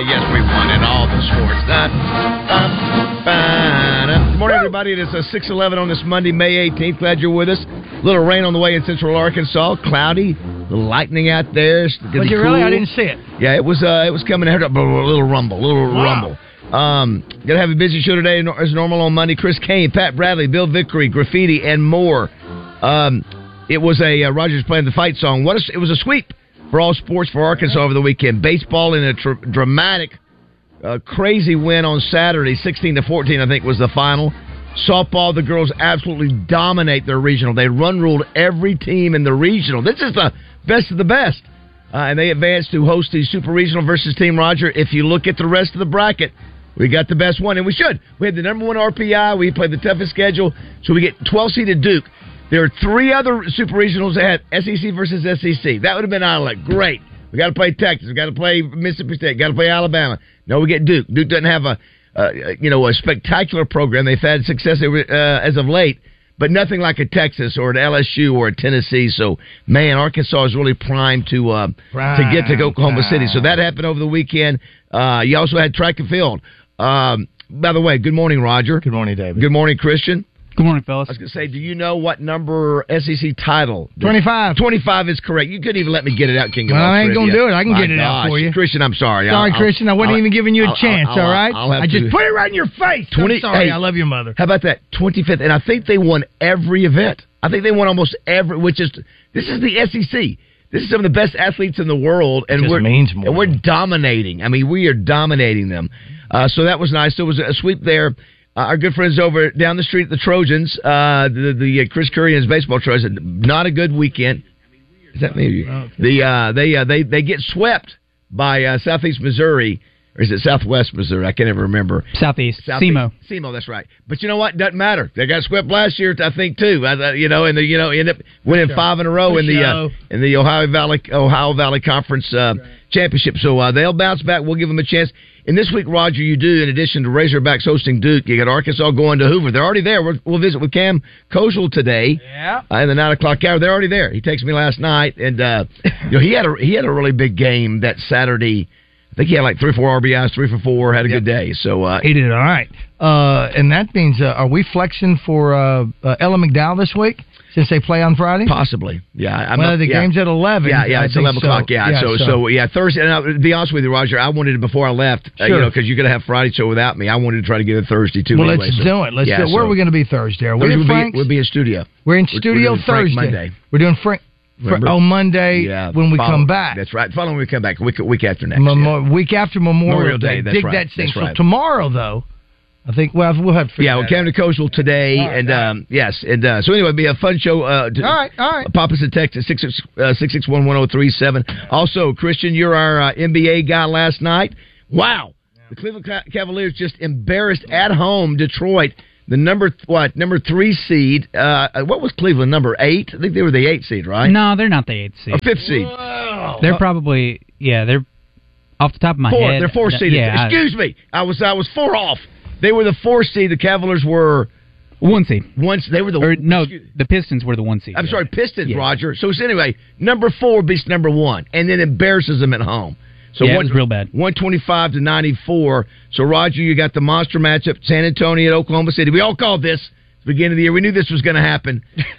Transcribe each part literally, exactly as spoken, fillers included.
yes, we won in all the sports. Uh, uh, uh, Good morning, everybody. It is uh, six eleven on this Monday, May eighteenth. Glad you're with us. A little rain on the way in central Arkansas. Cloudy. A little lightning out there. Was it cool. Really? I didn't see it. Yeah, it was uh, It was coming out. A little rumble. A little wow. rumble. Um, gonna have a busy show today as normal on Monday. Chris Kane, Pat Bradley, Bill Vickery, Graffiti, and more. Um, it was a uh, Rogers playing the fight song. What a, it was a sweep for all sports for Arkansas over the weekend. Baseball in a tr- dramatic, uh, crazy win on Saturday, sixteen to fourteen. I think was the final. Softball, the girls absolutely dominate their regional. They run ruled every team in the regional. This is the best of the best, uh, and they advanced to host the Super Regional versus Team Roger. If you look at the rest of the bracket, we got the best one, and we should. We had the number one R P I. We played the toughest schedule, so we get twelve-seeded Duke. There are three other Super Regionals that had S E C versus S E C. That would have been out like great. We got to play Texas. We got to play Mississippi State. Got to play Alabama. No, we get Duke. Duke doesn't have a uh, you know a spectacular program. They've had success uh, as of late, but nothing like a Texas or an L S U or a Tennessee. So, man, Arkansas is really primed to uh, prime, to get to Oklahoma prime. City. So that happened over the weekend. Uh, you also had track and field. Um, by the way, good morning, Roger. Good morning, David. Good morning, Christian. Good morning, fellas. I was going to say, do you know what number S E C title? twenty-five. twenty-five is correct. You couldn't even let me get it out, King of Well, all I ain't going to do it. I can My get it gosh. out for you. Christian, I'm sorry. Sorry, I'll, Christian. I wasn't I'll, even giving you a I'll, chance, I'll, all right? I'll have I to, just put it right in your face. twenty, I'm sorry. Hey, I love your mother. How about that? twenty-fifth. And I think they won every event. I think they won almost every, which is, this is the S E C. This is some of the best athletes in the world, and Just we're means more. and we're dominating. I mean, we are dominating them. Uh, so that was nice. There was a sweep there. Uh, our good friends over down the street, the Trojans, uh, the, the uh, Chris Curry and his baseball Trojans, not a good weekend. Is that me? Okay. The uh, they uh, they they get swept by uh, Southeast Missouri. Or is it Southwest Missouri? I can't ever remember. Southeast. Southeast. SEMO. SEMO, that's right. But you know what? Doesn't matter. They got swept last year, I think, too. Uh, you know, and the, you know, end up winning five in a row in the uh, in the Ohio Valley Ohio Valley Conference uh, Championship. So uh, they'll bounce back. We'll give them a chance. And this week, Roger, you do, in addition to Razorbacks hosting Duke, you got Arkansas going to Hoover. They're already there. We're, we'll visit with Cam Kozel today. Yeah. Uh, in the nine o'clock hour. They're already there. He texted me last night, and uh, you know he had a he had a really big game that Saturday. I think he had like three or four R B Is, three for four, had a yep. good day. So uh, he did all right. Uh, and that means, uh, are we flexing for uh, uh, Ella McDowell this week since they play on Friday? Possibly, yeah. I'm well, not, the yeah. game's at eleven. Yeah, yeah, it's eleven o'clock. Yeah, yeah so, so so yeah, Thursday. And I'll, to be honest with you, Roger, I wanted it before I left. Sure. Uh, you know, because you're gonna have Friday show without me. I wanted to try to get it Thursday too. Well, anyway, let's so, do it. Let's yeah, do it. Where so, are we going to be Thursday? Are we Thursday in we'll Frank's? be, we'll be in studio. We're in we're, studio we're Thursday. Monday. We're doing Frank. Remember? Oh, Monday yeah, when we follow, come back. That's right. Following when we come back, week week after next. Memo- yeah. Week after Memorial, Memorial Day. Day. That's Dig right. that thing. That's right. So tomorrow, though, I think well we'll have to figure yeah. Well, Camden Coastal today, right, and right. Um, yes, and uh, so anyway, it'll be a fun show. Uh, to, all right, all right. Pop us a text at six six uh, six six one one zero three seven. Also, Christian, you're our uh, N B A guy last night. Wow, yeah. The Cleveland Cavaliers just embarrassed at home Detroit. The number what number three seed? Uh, what was Cleveland number eight? I think they were the eight seed, right? No, they're not the eighth seed. Or fifth seed. Whoa. They're probably yeah. They're off the top of my four, head. They're four seed. Yeah, Excuse I, me, I was I was four off. They were the four seed. The Cavaliers were one seed. Once they were the or, no, excuse, the Pistons were the one seed. I'm yeah. sorry, Pistons, yeah. Roger. So, so anyway, number four beats number one, and then embarrasses them at home. So yeah, one, it was real bad. one twenty-five to ninety-four. So, Roger, you got the monster matchup, San Antonio at Oklahoma City. We all called this at the beginning of the year. We knew this was going to happen.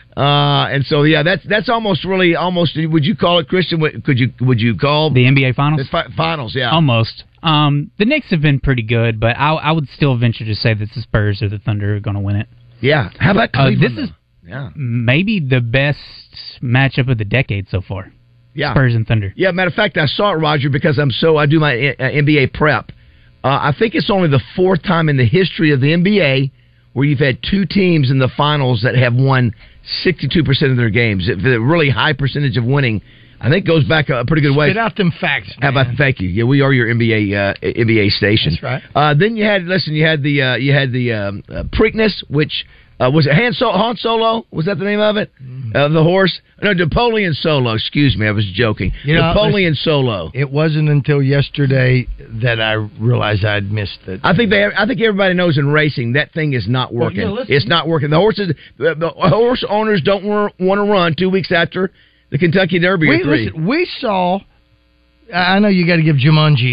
uh, and so, yeah, that's that's almost really, almost, would you call it, Christian? Could you, would you call the N B A Finals? The fi- finals, yeah. Almost. Um, the Knicks have been pretty good, but I, I would still venture to say that the Spurs or the Thunder are going to win it. Yeah. How about Cleveland? Uh, this is yeah. maybe the best matchup of the decade so far. Yeah. Spurs and Thunder. Yeah, matter of fact, I saw it, Roger, because I'm so I do my uh, N B A prep. Uh, I think it's only the fourth time in the history of the N B A where you've had two teams in the finals that have won sixty-two percent of their games. It's a really high percentage of winning. I think goes back a pretty good way. Spit out them facts, man. How about thank you? Yeah, we are your N B A uh, N B A station. That's right. Uh, then you had listen, you had the uh, you had the um, uh, Preakness, which uh, was it Han, so- Han Solo? Was that the name of it? Mm-hmm. Uh, the horse? No, Napoleon Solo. Excuse me, I was joking. You know, Napoleon Solo. It wasn't until yesterday that I realized I'd missed it. I think they. I think everybody knows in racing that thing is not working. Well, it's not working. The horses, the, the horse owners don't want to run two weeks after the Kentucky Derby. We, three. Listen, we saw. I know you got to give Jumanji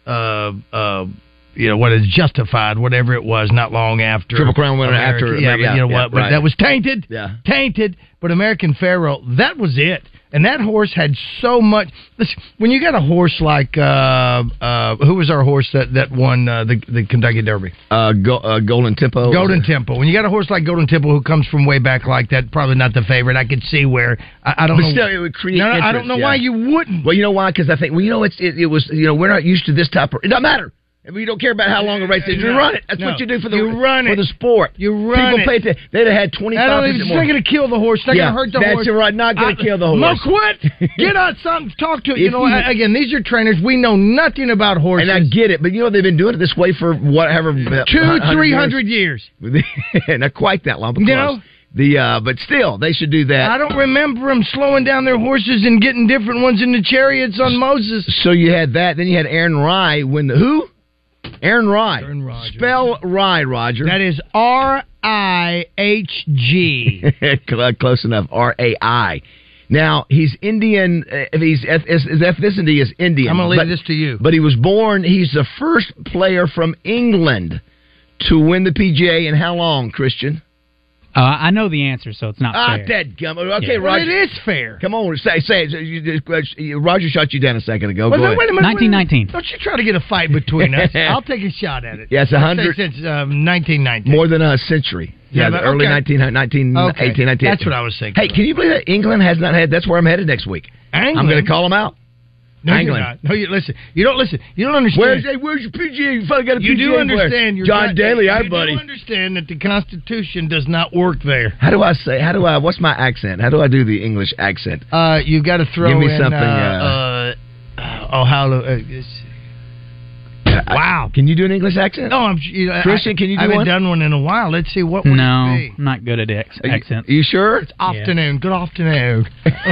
uh, uh, you know, what is justified, whatever it was, not long after. Triple Crown winner America, after. Yeah, but yeah, you know yeah, what? But right. that was tainted. Yeah. Tainted. But American Pharoah, that was it. And that horse had so much. Listen, when you got a horse like uh, uh, who was our horse that that won uh, the the Kentucky Derby? Uh, Go, uh, Golden Tempo. Golden Tempo. When you got a horse like Golden Tempo who comes from way back like that, probably not the favorite. I could see where I, I don't but know. still, it would create. No, no, interest, I don't know yeah. why you wouldn't. Well, you know why? Because I think well, you know, it's it, it was you know we're not used to this type of. It doesn't matter. We don't care about how long a race is. You No, run it. That's no. what you do for the You run for it. the sport. You run People it. pay attention. They'd have had twenty I don't thousand even, it's more. not going to kill the horse. It's not Yeah, going to hurt the that's horse. right, not gonna kill the horse. No, quit. Get on something. Talk to it. You If know, you- again, these are trainers. We know nothing about horses. And I get it, but you know they've been doing it this way for whatever Two, three hundred years. years. Not quite that long, but You close. know? The uh, but still, they should do that. I don't remember them slowing down their horses and getting different ones in the chariots on Moses. So you had that. Then you had Aaron Rye win the who? Aaron Rye. Aaron Rodgers. Spell Rye, Roger. That is R I H G. Close enough. R A I. Now he's Indian. Uh, he's his his ethnicity is Indian. I'm going to leave but, this to you. But he was born. He's the first player from England to win the P G A in how long, Christian? Uh, I know the answer, so it's not Ah, fair. dead gum. Okay, Yeah. Well, Roger. it is fair. Come on, say say it. You- you- Roger shot you down a second ago. Well, Go then, ahead. wait a minute. nineteen nineteen. Don't you try to get a fight between us. I'll take a shot at it. Yeah, it's a I'd say hundred- Since um, nineteen nineteen. More than a century. Yeah, Yeah, but- the early okay. nineteen, nineteen, Okay. eighteen, nineteen. That's what I was thinking. Hey, can you believe that England has not had? That's where I'm headed next week. England? I'm going to call them out. No, you're England. not. No, you listen. You don't listen. You don't understand. Where's hey, where's your P G A? You finally got a you P G A do player. understand. You're John not- Daly, you our do buddy. understand that the Constitution does not work there. How do I say? How do I? What's my accent? How do I do the English accent? Uh, you got to throw Give me in. something, Uh, uh, uh, oh, how? Uh, it's- Wow. Can you do an English accent? no, I'm. You know, Christian, I, can you do I haven't one? done one in a while. Let's see what would No, it I'm be. not good at ex- Are you- accents. Are you sure? Afternoon. Good afternoon.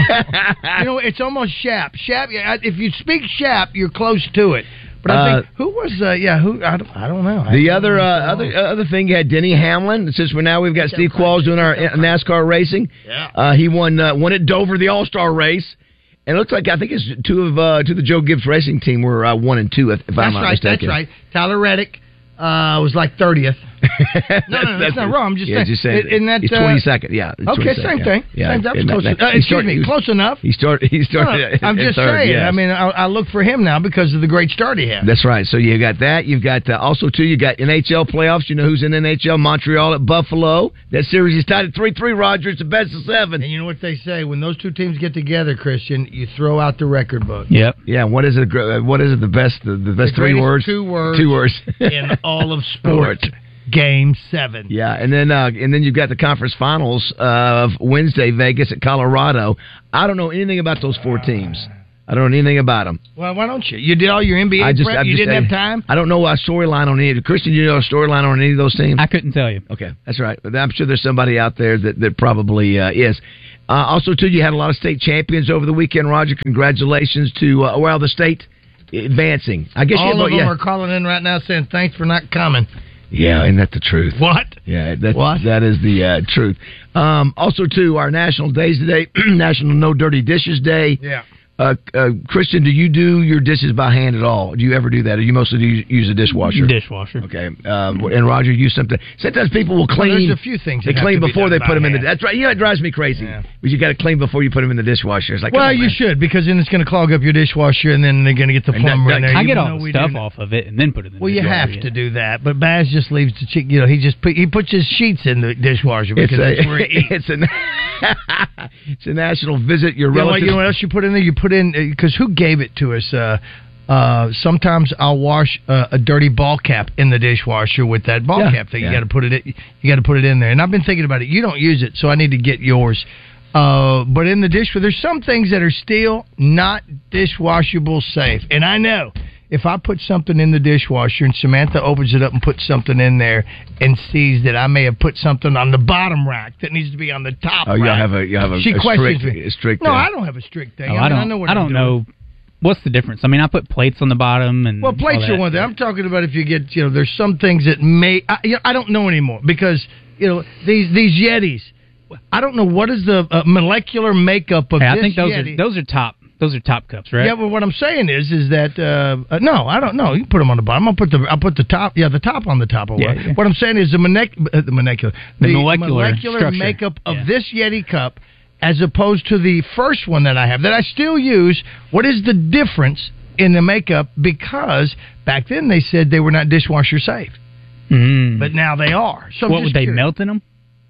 You know, it's almost Shap. Shap. yeah, If you speak Shap, you're close to it. But I Uh, think who was? Uh, yeah, who? I don't, I don't know. I The don't other know uh, what's going other on. other thing, you had Denny Hamlin. Since we're now we've got Steve Qualls doing our NASCAR racing. Yeah. Uh, he won uh, won at Dover the All Star race, and it looks like I think it's two of uh, two of the Joe Gibbs Racing team were uh, one and two if, if I'm That's not right. mistaken. That's right. Tyler Reddick uh, was like thirtieth. No, no, that's not wrong. I'm just yeah, saying. Just saying In- in that, he's uh, twenty-second. Yeah. he's Okay, twenty-second, same yeah. thing. Yeah. Same, that was And close. that- uh, he excuse started- me, he was- close enough. He started. He No, started. no, at- I'm at just third, saying. yes. I mean, I, I look for him now because of the great start he had. That's right. So you got that. You've got uh, also too. You got N H L playoffs. You know who's in N H L? Montreal at Buffalo. That series is tied at three three. Roger, it's the best of seven. And you know what they say when those two teams get together, Christian, you throw out the record book. Yep. Yeah. What is it? uh, What is it? The best. The, the best The three greatest words. two words Two words in all of sports. Game seven. Yeah, and then uh, and then you've got the conference finals of Wednesday, Vegas at Colorado. I don't know anything about those four teams. I don't know anything about them. Well, why don't you? You did all your N B A I just, prep. I'm You just didn't saying, have time. I don't know a storyline on any. Christian, you know a storyline on any of those teams? I couldn't tell you. Okay, that's right. But I'm sure there's somebody out there that that probably uh, is. Uh, also, too, you had a lot of state champions over the weekend. Roger, congratulations to uh, well the state advancing. I guess all you of them yeah. are calling in right now saying thanks for not coming. Yeah, isn't that the truth? What? Yeah, that's, What? that is the uh, truth. Um, also, too, our national days today, National No Dirty Dishes Day. Yeah. Uh, uh, Christian, do you do your dishes by hand at all? Do you ever do that? Or you mostly do use a dishwasher? Dishwasher. Okay. Um, and Roger, you something. Sometimes people will Well, clean. there's a few things They that have clean to be before done they put by them in the. hand. That's right. You know, it drives me crazy. Yeah. But you got to clean before you put them in the dishwasher. It's like, come Well, on, you man. should because then it's going to clog up your dishwasher and then they're going to get the And that- plumber in that- there. I even get all though the we stuff do- off of it and then put it in the Well, you dishwasher. have to do that, but Baz just leaves the chick. You know, he just put, he puts his sheets in the dishwasher It's because that's where a, he eats. it's a it's a national visit. Your You know, what, relatives. you know what else you put in there? You put in because who gave it to us? Uh, uh, sometimes I'll wash uh, a dirty ball cap in the dishwasher with that ball Yeah, cap thing. yeah. You got to put it. In, you got to put it in there. And I've been thinking about it. You don't use it, so I need to get yours. Uh, but in the dishwasher, there's some things that are still not dishwashable safe. And I know if I put something in the dishwasher and Samantha opens it up and puts something in there and sees that I may have put something on the bottom rack that needs to be on the top Oh, you rack, have a you have a, she a questions strict, me. a strict. No, uh, I don't have a strict thing. Oh, I, I mean, don't. I know what I I'm don't doing. know what's the difference. I mean, I put plates on the bottom and Well, plates all are that. one thing. I'm talking about if you get, you know, there's some things that may. I, you know, I don't know anymore because you know these these Yetis. I don't know what is the uh, molecular makeup of Hey, I this think those Yeti. are those are top Those are top cups, right? Yeah, but what I'm saying is, is that uh, uh, no, I don't know. You can put them on the bottom. I'll put the I'll put the top. Yeah, the top on the top. Of Yeah, what. yeah. what I'm saying is the, monec- uh, the molecular, The molecular structure. makeup of Yeah. this Yeti cup, as opposed to the first one that I have that I still use. What is the difference in the makeup? Because back then they said they were not dishwasher safe, Mm. but now they are. So I'm What just would they curious. melt in them?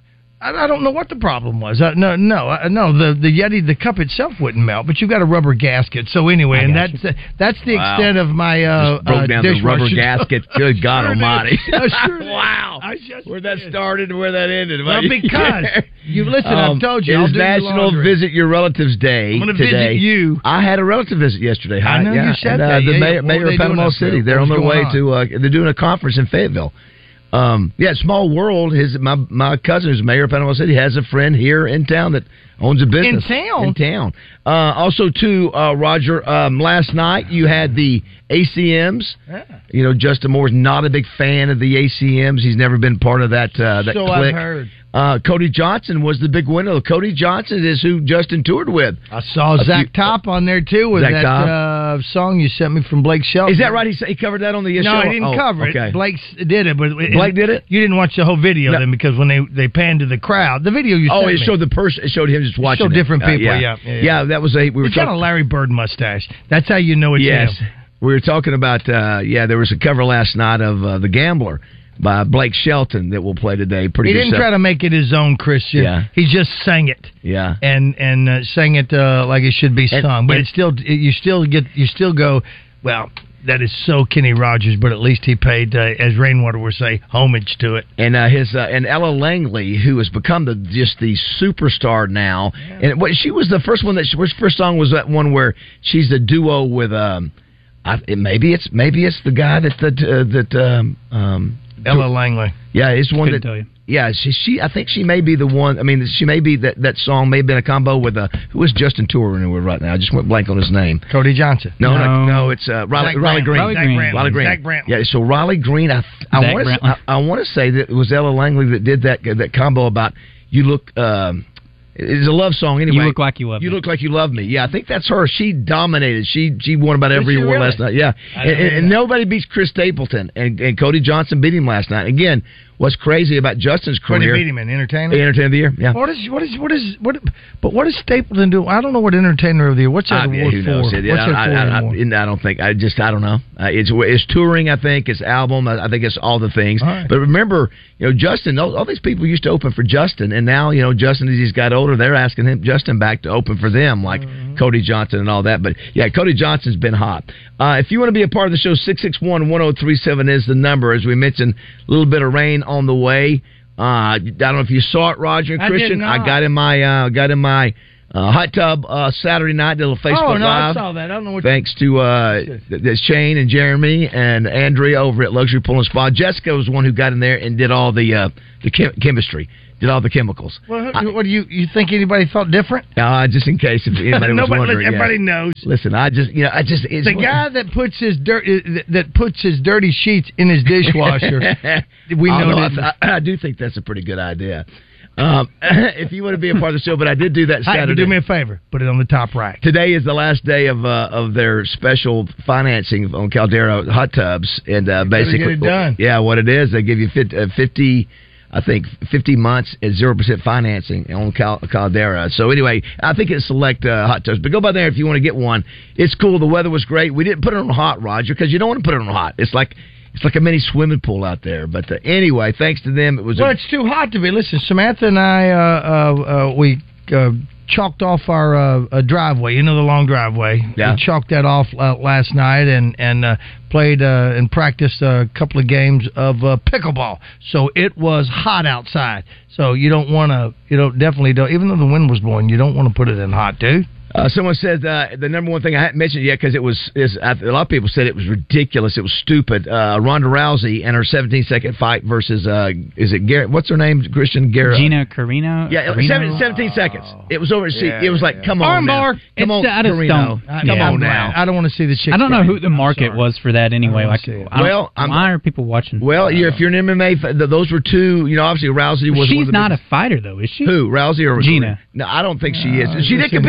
I, I don't know what the problem was. Uh, no, no, uh, no. The the Yeti, the cup itself wouldn't melt, but you've got a rubber gasket. So anyway, I and got that's uh, that's the Wow. extent of my uh, Just broke uh, down the dishwasher. rubber gasket. Good God Sure did. Almighty! I sure did. Wow, I just where that did. started and where that ended. Well, because you listen, Um, I've told you. It I'll is do your National laundry. Visit Your Relatives Day I'm gonna today. visit you. I had a relative visit yesterday. I know yeah. you said and, uh, that. The Yeah, mayor, yeah. What mayor were of they doing Panama up City. there? They're What on was their way going to. Uh, they're doing a conference in Fayetteville. Um, yeah, small world. His my my cousin, who's mayor of Panama City, has a friend here in town that owns a business In town? In town. Uh, also, too, uh, Roger. Um, last night you had the A C Ms. Yeah. You know, Justin Moore's not a big fan of the A C Ms. He's never been part of that. Uh, that So clique. I've heard. Uh, Cody Johnson was the big winner. Cody Johnson is who Justin toured with. I saw A Zach few- Top on there too with Zach that Top? uh, song you sent me from Blake Shelton. Is that right? He, sa- he covered that on the No, show? I didn't Oh, cover okay. it. Blake s- did it, but it, Blake did it? You didn't watch the whole video No. then because when they, they panned to the crowd, the video you Oh, sent it me. showed the person. It showed him just watching. showed it. different Uh, people, yeah. yeah, yeah, yeah. that was a. We were He's got a talking. Larry Bird mustache. That's how you know it's Yes, him. we were talking about. Uh, yeah, there was a cover last night of uh, The Gambler by Blake Shelton that will play today. Pretty He good didn't stuff. try to make it his own, Christian. Yeah. He just sang it Yeah. and and uh, sang it uh, like it should be And- sung. But and- it's still it, you still get you still go. Well, that is so Kenny Rogers, but at least he paid, uh, as Rainwater would say, homage to it. And uh, his uh, and Ella Langley, who has become the just the superstar now, and what she was the first one that she, her first song was that one where she's a duo with um, I, it, maybe it's maybe it's the guy that that uh, that um, um, Ella Langley. yeah, it's one Couldn't that tell you. yeah she she I think she may be the one. I mean, she may be that that song may have been a combo with uh, who is Justin touring with right now? I just went blank on his name. Cody Johnson. No, no, No. no, it's uh, Riley, Zach Riley Brantley. Green. Riley Zach Green. Brantley. Riley Green. Zach Brantley. Yeah, so Riley Green, I I Zach want to Brantley. I, I want to say that it was Ella Langley that did that that combo about you look. Um, it's a love song anyway. You look like you love You me. look like you love me. Yeah, I think that's her. She dominated. She she won about Did every she award really? last night. Yeah, I and, didn't and, know and that. nobody beats Chris Stapleton, and, and Cody Johnson beat him last night. Again, what's crazy about Justin's What did career? he beat him in? Entertainer? Entertainer of the year. Yeah. What is what is what is what? But what does Stapleton do? I don't know what Entertainer of the Year. What's that Uh, yeah, award who for? knows? It, What's I, that I, for I, anymore? I, I don't think. I just. I don't know. Uh, it's it's touring. I think it's album. I, I think it's all the things. All right. But remember, you know, Justin. All, all these people used to open for Justin, and now you know, Justin as he's got older, they're asking him Justin back to open for them, like Mm-hmm. Cody Johnson and all that. But yeah, Cody Johnson's been hot. Uh, if you want to be a part of the show, six six one one zero three seven is the number. As we mentioned, a little bit of rain on the way. Uh, I don't know if you saw it, Roger and I did Christian. not. I got in my uh, got in my. Uh, hot tub uh, Saturday night, did a little Facebook Oh no, I Live. saw that. I don't know what. Thanks to uh, th- th- Shane and Jeremy and Andrea over at Luxury Pool and Spa. Jessica was the one who got in there and did all the uh, the chem- chemistry, did all the chemicals. Well, I- what do you you think anybody thought different? Uh, just in case if anybody was Nobody, wondering. everybody yeah. knows. Listen, I just you know I just it's The guy that puts his dirt uh, that puts his dirty sheets in his dishwasher. we I know don't that. I, I do think that's a pretty good idea. Um, if you want to be a part of the show, but I did do that Hey, Saturday. do me a favor. Put it on the top rack. Today is the last day of uh, of their special financing on Caldera hot tubs, and uh, basically, get it done. yeah, what it is, they give you fifty, uh, fifty I think, fifty months at zero percent financing on Cal- Caldera. So anyway, I think it's select uh, hot tubs, but go by there if you want to get one. It's cool. The weather was great. We didn't put it on hot, Roger, because you don't want to put it on hot. It's like it's like a mini swimming pool out there. But uh, anyway, thanks to them, it was. Well, a, it's too hot to be. Listen, Samantha and I, uh, uh, uh, we uh, chalked off our uh, uh, driveway. You know the long driveway. Yeah. We chalked that off uh, last night and and uh, played uh, and practiced a couple of games of uh, pickleball. So it was hot outside. So you don't want to. You don't definitely don't. Even though the wind was blowing, you don't want to put it in hot, dude. Uh, someone said uh, the number one thing I hadn't mentioned yet because it was is a lot of people said it was ridiculous. It was stupid. Uh, Ronda Rousey and her seventeen second fight versus uh, is it Garrett? What's her name? Christian Garrett. Gina Carino. Yeah, Carino? seven, seventeen seconds. It was over. See, Yeah, it was like, yeah. come on, Armbar. now. come It's- on, I just Carino. don't- Come yeah. on now. I don't want to see the chick. I don't know who the I'm market sorry. was for that anyway. I don't Like, see it. I don't- Well, I'm- why are people watching? Well, you're, if you're an M M A, fan, th- those were two. You know, obviously Rousey was. one She's of the not big- a fighter though, is she? Who, Rousey or Gina? No, I don't think she is. Uh, she did listen, compete at one she time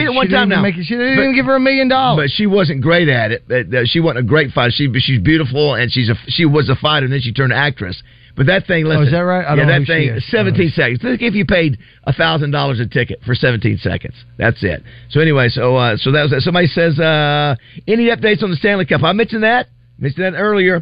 even no. make it. She didn't But- even give her a million dollars. But she wasn't great at it. But, uh, She wasn't a great fighter. She, but she's beautiful, and she's a she was a fighter, and then she turned actress. But that thing, listen, Oh, is that right? I yeah, don't know that who she thing, is. seventeen seconds. Think if you paid a thousand dollars a ticket for seventeen seconds. That's it. So anyway, so uh, so that was that. Somebody says, uh, any updates on the Stanley Cup? I mentioned that. Mentioned that earlier.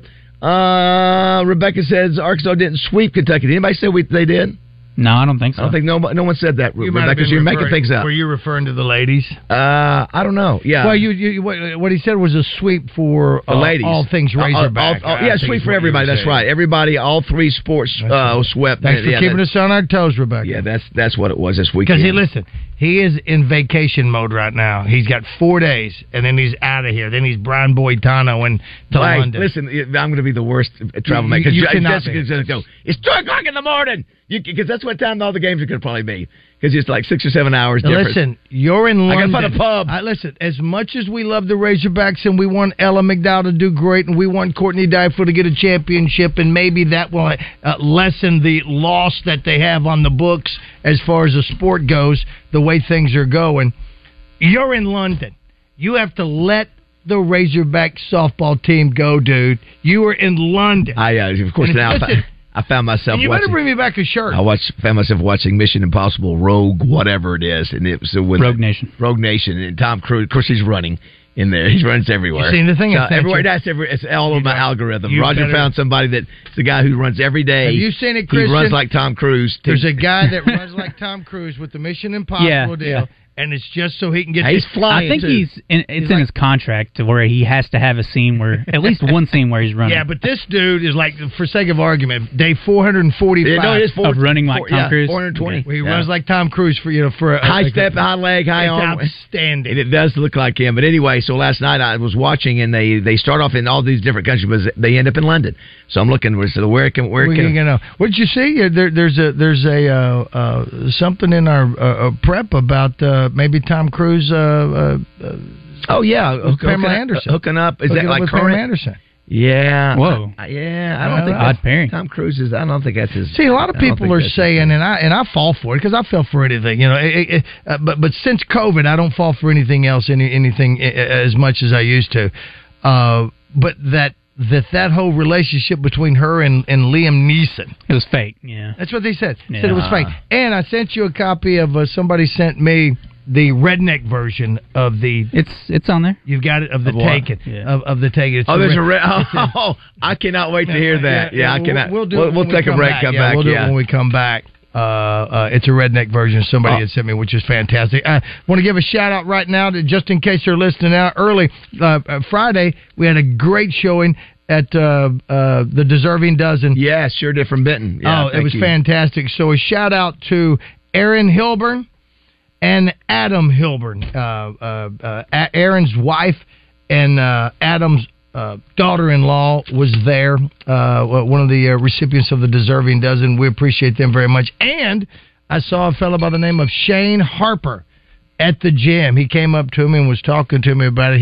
Uh, Rebecca says Arkansas didn't sweep Kentucky. Did anybody say we, they did? No, I don't think so. I don't think no, no one said that. You might have Rebecca, been so you're making referring- things up. Were you referring to the ladies? Uh, I don't know. Yeah. Well, you, you what, what he said was a sweep for The uh, ladies. all things Uh, all- Razorback. all- all- I yeah, think sweep is for what you everybody. were That's saying. right. Everybody, all three sports uh, right. swept. Thanks for yeah, keeping that- us on our toes, Rebecca. Yeah, that's that's what it was this weekend. Because he listen, he is in vacation mode right now. He's got four days, and then he's out of here. Then he's Brian Boitano and to Hey, London. listen, I'm going to be the worst travel You- maker. you Because cannot Jessica's be. going to go, it's two o'clock in the morning. Because that's what time all the games are going to probably be. Because it's like six or seven hours Now, difference. listen, you're in I London. gotta find a pub. I, listen, as much as we love the Razorbacks and we want Ella McDowell to do great and we want Courtney Dyfel to get a championship and maybe that will uh, lessen the loss that they have on the books as far as the sport goes, the way things are going, you're in London. You have to let the Razorback softball team go, dude. You are in London. I, uh, of course, And now listen, I found myself and you watching. better bring me back a shirt. I watched, found myself watching Mission Impossible Rogue, whatever it is, and it was uh, with Rogue Nation. Rogue Nation, and Tom Cruise. Of course, he's running in there. He runs everywhere. You seen the thing So I sent everywhere. you? That's every. It's all over my don't- algorithm. you Roger better- found somebody that's the guy who runs every day. Have you seen it, He Christian? runs like Tom Cruise. There's a guy that runs like Tom Cruise with the Mission Impossible Yeah, deal, yeah. and it's just so he can get. He's to- flying. I think too. he's in, it's He's in like- his contract to where he has to have a scene where at least one scene where he's running. Yeah, but this dude is like, for sake of argument, day four hundred forty-five. Yeah, no, it is four, Of running like four, Tom yeah, Cruise? four hundred twenty. Where he Yeah. runs like Tom Cruise for you know for a, high like step, a, high leg, high it's arm. outstanding. And it does look like him. But anyway, so last night I was watching, and they, they start off in all these different countries, but they end up in London. So I'm looking. So where can where Where can you know? What did you see? Uh, There, there's a there's a uh, uh, something in our uh, uh, prep about uh, maybe Tom Cruise. Uh, uh, uh, oh yeah, hook, Pamela hooking, Anderson. hooking up. Is hooking that up like with current? Pamela Anderson. Yeah. Whoa. I, yeah, I don't Uh, think odd that's, pairing. Tom Cruise is. I don't think that's his. See, a lot of I don't people think are that's his saying, thing. and I and I fall for it because I fell for anything, you know. It, it, uh, but but since COVID, I don't fall for anything else, any anything uh, as much as I used to. Uh, but that that that whole relationship between her and, and Liam Neeson, It was fake. Yeah. that's what they said. Yeah. Said it was fake. And I sent you a copy of uh, somebody sent me the redneck version of the. It's it's on there. You've got it of the Of what? Taken Yeah. of, of the Taken. It's Oh, there's a red- re- it's a- oh, I cannot wait to hear that. Yeah, I we'll- cannot. We'll do. We'll, it we'll when we take a come break. back. Come yeah, back. We'll do yeah. it when we come back. Uh, uh, it's a redneck version somebody Oh. had sent me, which is fantastic. I want to give a shout out right now to just in case you're listening out early. Uh, uh, Friday we had a great showing at uh, uh, the Deserving Dozen. Yeah, sure did from Benton. Yeah, oh, it thank was you. fantastic. So a shout out to Aaron Hilburn and Adam Hilburn, uh, uh, uh, Aaron's wife and uh, Adam's uh, daughter-in-law was there. Uh, one of the uh, recipients of the Deserving Dozen. We appreciate them very much. And I saw a fellow by the name of Shane Harper at the gym. He came up to me and was talking to me about it.